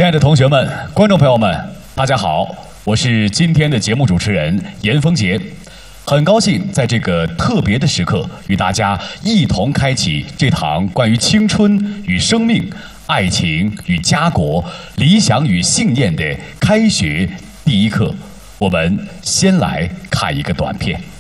亲爱的同学们、观众朋友们，大家好，我是今天的节目主持人严峰杰，很高兴在这个特别的时刻与大家一同开启这堂关于青春与生命、爱情与家国、理想与信念的开学第一课。我们先来看一个短片。